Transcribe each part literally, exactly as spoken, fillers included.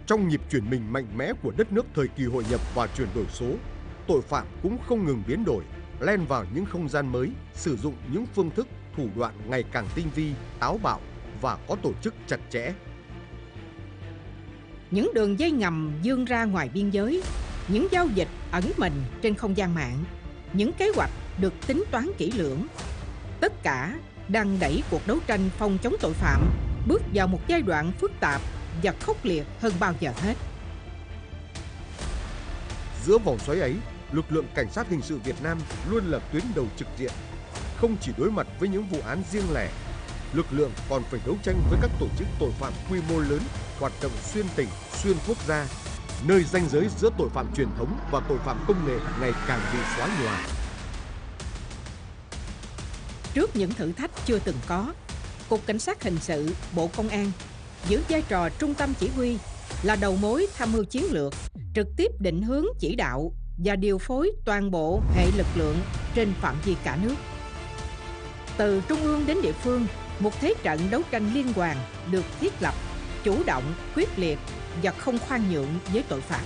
Trong nhịp chuyển mình mạnh mẽ của đất nước thời kỳ hội nhập và chuyển đổi số, tội phạm cũng không ngừng biến đổi, len vào những không gian mới, sử dụng những phương thức, thủ đoạn ngày càng tinh vi, táo bạo và có tổ chức chặt chẽ. Những đường dây ngầm vươn ra ngoài biên giới, những giao dịch ẩn mình trên không gian mạng, những kế hoạch được tính toán kỹ lưỡng. Tất cả đang đẩy cuộc đấu tranh phòng chống tội phạm bước vào một giai đoạn phức tạp và khốc liệt hơn bao giờ hết. Giữa vòng xoáy ấy, lực lượng cảnh sát hình sự Việt Nam luôn là tuyến đầu trực diện. Không chỉ đối mặt với những vụ án riêng lẻ, lực lượng còn phải đấu tranh với các tổ chức tội phạm quy mô lớn, hoạt động xuyên tỉnh, xuyên quốc gia, nơi ranh giới giữa tội phạm truyền thống và tội phạm công nghệ ngày càng bị xóa nhòa. Trước những thử thách chưa từng có, Cục Cảnh sát Hình sự, Bộ Công an giữ vai trò trung tâm chỉ huy, là đầu mối tham mưu chiến lược, trực tiếp định hướng chỉ đạo và điều phối toàn bộ hệ lực lượng trên phạm vi cả nước. Từ trung ương đến địa phương, một thế trận đấu tranh liên hoàn được thiết lập, chủ động, quyết liệt và không khoan nhượng với tội phạm.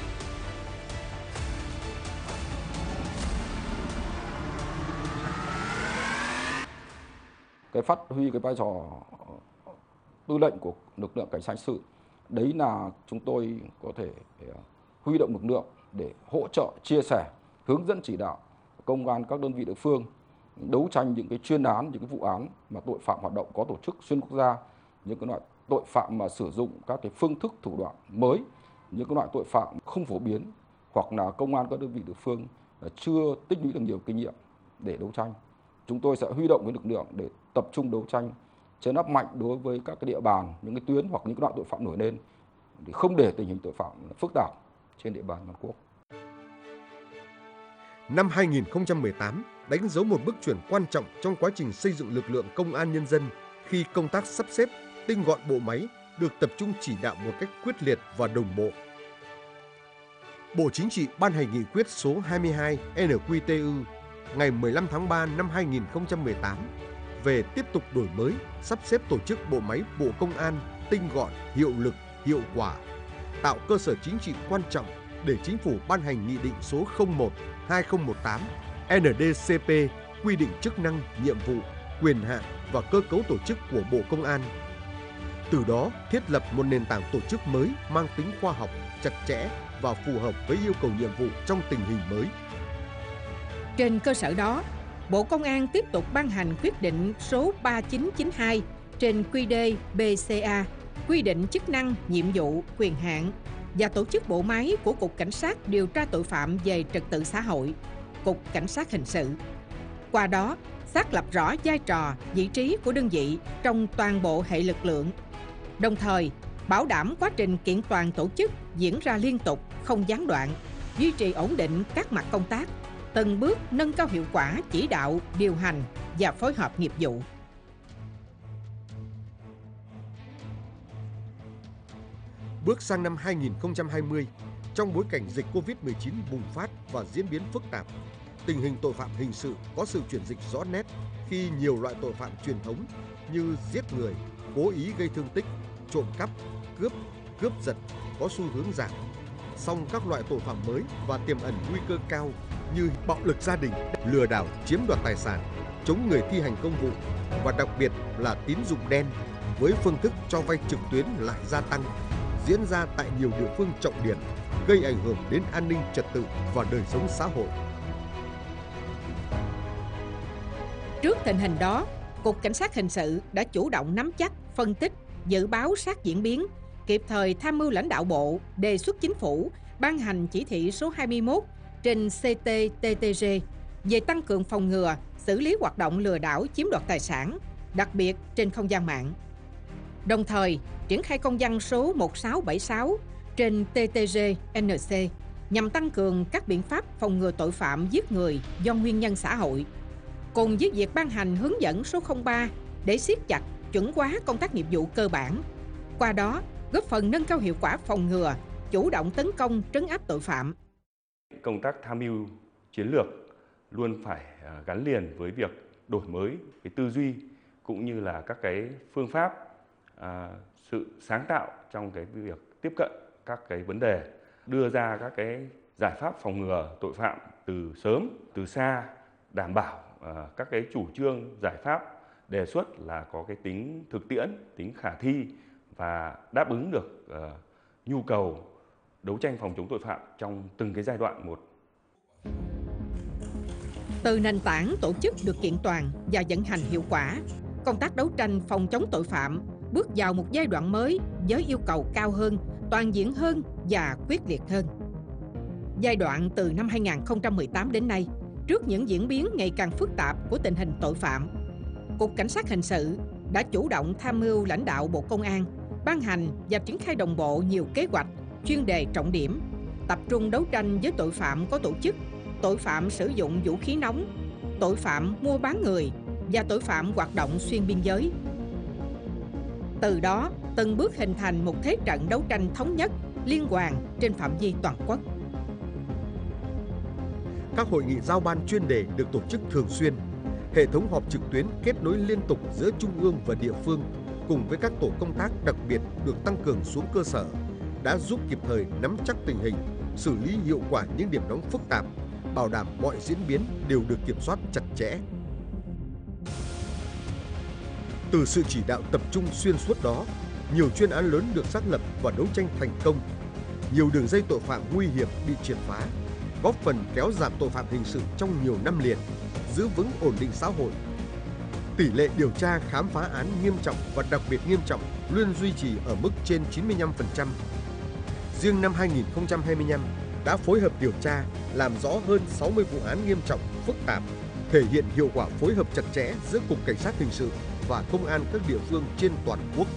Cái phát huy cái vai trò tư lệnh của lực lượng cảnh sát hình sự, đấy là chúng tôi có thể huy động lực lượng để hỗ trợ, chia sẻ, hướng dẫn chỉ đạo công an các đơn vị địa phương đấu tranh những cái chuyên án, những cái vụ án mà tội phạm hoạt động có tổ chức xuyên quốc gia, những cái loại tội phạm mà sử dụng các cái phương thức thủ đoạn mới, những cái loại tội phạm không phổ biến, hoặc là công an các đơn vị địa phương chưa tích lũy được nhiều kinh nghiệm để đấu tranh. Chúng tôi sẽ huy động cái lực lượng để tập trung đấu tranh, trấn áp mạnh đối với các cái địa bàn, những cái tuyến hoặc những cái loại tội phạm nổi lên, để không để tình hình tội phạm phức tạp trên địa bàn toàn quốc. Năm hai nghìn không trăm mười tám đánh dấu một bước chuyển quan trọng trong quá trình xây dựng lực lượng công an nhân dân khi công tác sắp xếp, tinh gọn bộ máy được tập trung chỉ đạo một cách quyết liệt và đồng bộ. Bộ Chính trị ban hành nghị quyết số hai mươi hai N Q T U ngày mười lăm tháng ba năm hai nghìn không trăm mười tám về tiếp tục đổi mới, sắp xếp tổ chức bộ máy Bộ Công an tinh gọn, hiệu lực, hiệu quả, tạo cơ sở chính trị quan trọng để Chính phủ ban hành Nghị định số không một hai không một tám N D C P quy định chức năng, nhiệm vụ, quyền hạn và cơ cấu tổ chức của Bộ Công an. Từ đó thiết lập một nền tảng tổ chức mới mang tính khoa học, chặt chẽ và phù hợp với yêu cầu nhiệm vụ trong tình hình mới. Trên cơ sở đó, Bộ Công an tiếp tục ban hành quyết định số ba chín chín hai trên Q D B C A quy định chức năng, nhiệm vụ, quyền hạn và tổ chức bộ máy của Cục Cảnh sát điều tra tội phạm về trật tự xã hội, Cục Cảnh sát Hình sự. Qua đó, xác lập rõ vai trò, vị trí của đơn vị trong toàn bộ hệ lực lượng, đồng thời bảo đảm quá trình kiện toàn tổ chức diễn ra liên tục, không gián đoạn, duy trì ổn định các mặt công tác, từng bước nâng cao hiệu quả chỉ đạo, điều hành và phối hợp nghiệp vụ. Bước sang năm hai nghìn không trăm hai mươi, trong bối cảnh dịch Covid mười chín bùng phát và diễn biến phức tạp, tình hình tội phạm hình sự có sự chuyển dịch rõ nét khi nhiều loại tội phạm truyền thống như giết người, cố ý gây thương tích, trộm cắp, cướp, cướp giật có xu hướng giảm. Song các loại tội phạm mới và tiềm ẩn nguy cơ cao như bạo lực gia đình, lừa đảo chiếm đoạt tài sản, chống người thi hành công vụ và đặc biệt là tín dụng đen với phương thức cho vay trực tuyến lại gia tăng, diễn ra tại nhiều địa phương trọng điểm, gây ảnh hưởng đến an ninh trật tự và đời sống xã hội. Trước tình hình đó, Cục Cảnh sát Hình sự đã chủ động nắm chắc, phân tích, dự báo sát diễn biến, kịp thời tham mưu lãnh đạo Bộ đề xuất Chính phủ ban hành chỉ thị số hai mươi mốt trên C T T T G về tăng cường phòng ngừa, xử lý hoạt động lừa đảo chiếm đoạt tài sản, đặc biệt trên không gian mạng. Đồng thời, triển khai công văn số một sáu bảy sáu trên T T G N C nhằm tăng cường các biện pháp phòng ngừa tội phạm giết người do nguyên nhân xã hội, cùng với việc ban hành hướng dẫn số không ba để siết chặt, chuẩn hóa công tác nghiệp vụ cơ bản. Qua đó, góp phần nâng cao hiệu quả phòng ngừa, chủ động tấn công, trấn áp tội phạm. Công tác tham mưu chiến lược luôn phải gắn liền với việc đổi mới cái tư duy cũng như là các cái phương pháp, à, sự sáng tạo trong cái việc tiếp cận các cái vấn đề, đưa ra các cái giải pháp phòng ngừa tội phạm từ sớm, từ xa, đảm bảo uh, các cái chủ trương, giải pháp đề xuất là có cái tính thực tiễn, tính khả thi và đáp ứng được uh, nhu cầu đấu tranh phòng chống tội phạm trong từng cái giai đoạn một. Từ nền tảng tổ chức được kiện toàn và vận hành hiệu quả, công tác đấu tranh phòng chống tội phạm bước vào một giai đoạn mới với yêu cầu cao hơn, toàn diện hơn và quyết liệt hơn. Giai đoạn từ năm hai nghìn không trăm mười tám đến nay, trước những diễn biến ngày càng phức tạp của tình hình tội phạm, Cục Cảnh sát Hình sự đã chủ động tham mưu lãnh đạo Bộ Công an ban hành và triển khai đồng bộ nhiều kế hoạch, chuyên đề trọng điểm, tập trung đấu tranh với tội phạm có tổ chức, tội phạm sử dụng vũ khí nóng, tội phạm mua bán người và tội phạm hoạt động xuyên biên giới. Từ đó, từng bước hình thành một thế trận đấu tranh thống nhất, liên hoàn trên phạm vi toàn quốc. Các hội nghị giao ban chuyên đề được tổ chức thường xuyên. Hệ thống họp trực tuyến kết nối liên tục giữa trung ương và địa phương cùng với các tổ công tác đặc biệt được tăng cường xuống cơ sở đã giúp kịp thời nắm chắc tình hình, xử lý hiệu quả những điểm nóng phức tạp, bảo đảm mọi diễn biến đều được kiểm soát chặt chẽ. Từ sự chỉ đạo tập trung xuyên suốt đó, nhiều chuyên án lớn được xác lập và đấu tranh thành công. Nhiều đường dây tội phạm nguy hiểm bị triệt phá, góp phần kéo giảm tội phạm hình sự trong nhiều năm liền, giữ vững ổn định xã hội. Tỷ lệ điều tra khám phá án nghiêm trọng và đặc biệt nghiêm trọng luôn duy trì ở mức trên chín mươi lăm phần trăm. Riêng năm hai nghìn không trăm hai mươi lăm đã phối hợp điều tra, làm rõ hơn sáu mươi vụ án nghiêm trọng, phức tạp, thể hiện hiệu quả phối hợp chặt chẽ giữa Cục Cảnh sát Hình sự và công an các địa phương trên toàn quốc.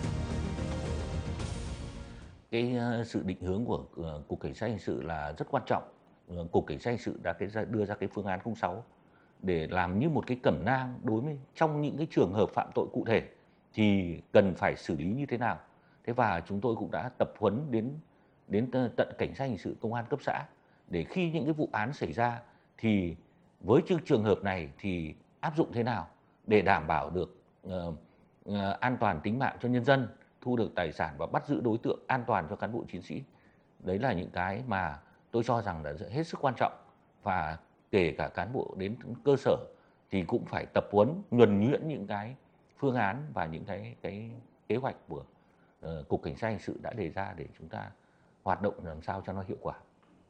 Cái sự định hướng của Cục Cảnh sát Hình sự là rất quan trọng. Cục Cảnh sát Hình sự đã đưa ra cái phương án không sáu để làm như một cái cẩm nang đối với trong những cái trường hợp phạm tội cụ thể thì cần phải xử lý như thế nào. Thế và chúng tôi cũng đã tập huấn đến đến tận Cảnh sát Hình sự công an cấp xã để khi những cái vụ án xảy ra thì với trường hợp này thì áp dụng thế nào để đảm bảo được uh, uh, an toàn tính mạng cho nhân dân, thu được tài sản và bắt giữ đối tượng an toàn cho cán bộ chiến sĩ. Đấy là những cái mà tôi cho rằng là hết sức quan trọng, và kể cả cán bộ đến cơ sở thì cũng phải tập huấn nhuần nhuyễn những cái phương án và những cái cái kế hoạch của uh, Cục Cảnh sát Hình sự đã đề ra để chúng ta hoạt động làm sao cho nó hiệu quả.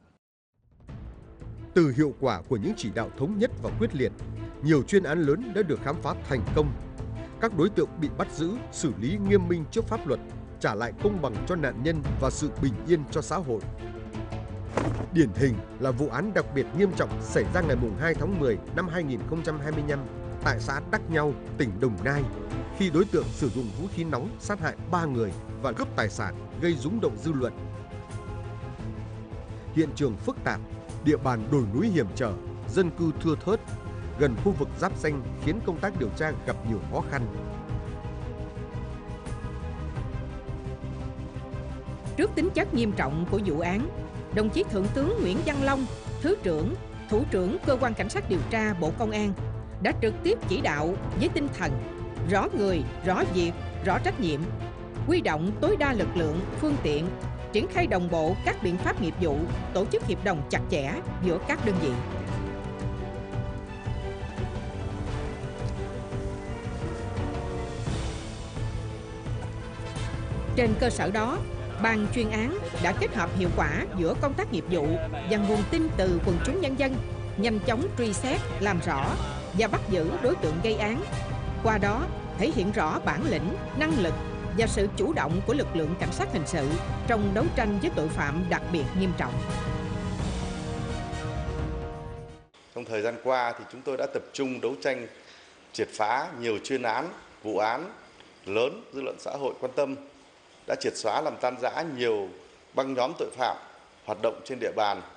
Từ hiệu quả của những chỉ đạo thống nhất và quyết liệt, nhiều chuyên án lớn đã được khám phá thành công. Các đối tượng bị bắt giữ, xử lý nghiêm minh trước pháp luật, trả lại công bằng cho nạn nhân và sự bình yên cho xã hội. Điển hình là vụ án đặc biệt nghiêm trọng xảy ra ngày hai tháng mười năm hai nghìn không trăm hai mươi lăm tại xã Đắc Nhau, tỉnh Đồng Nai, khi đối tượng sử dụng vũ khí nóng sát hại ba người và cướp tài sản gây rúng động dư luận. Hiện trường phức tạp, địa bàn đồi núi hiểm trở, dân cư thưa thớt, gần khu vực giáp ranh khiến công tác điều tra gặp nhiều khó khăn. Trước tính chất nghiêm trọng của vụ án, đồng chí Thượng tướng Nguyễn Văn Long, Thứ trưởng, Thủ trưởng Cơ quan Cảnh sát điều tra Bộ Công an đã trực tiếp chỉ đạo với tinh thần rõ người, rõ việc, rõ trách nhiệm, huy động tối đa lực lượng, phương tiện, triển khai đồng bộ các biện pháp nghiệp vụ, tổ chức hiệp đồng chặt chẽ giữa các đơn vị. Trên cơ sở đó, Ban chuyên án đã kết hợp hiệu quả giữa công tác nghiệp vụ và nguồn tin từ quần chúng nhân dân, nhanh chóng truy xét, làm rõ và bắt giữ đối tượng gây án. Qua đó, thể hiện rõ bản lĩnh, năng lực và sự chủ động của lực lượng cảnh sát hình sự trong đấu tranh với tội phạm đặc biệt nghiêm trọng. Trong thời gian qua thì chúng tôi đã tập trung đấu tranh triệt phá nhiều chuyên án, vụ án lớn dư luận xã hội quan tâm, đã triệt xóa làm tan rã nhiều băng nhóm tội phạm hoạt động trên địa bàn,